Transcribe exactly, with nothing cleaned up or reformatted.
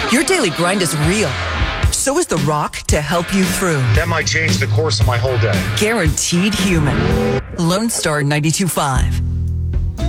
Your daily grind is real. So is The Rock to help you through. That might change the course of my whole day. Guaranteed human. Lone Star ninety-two point five.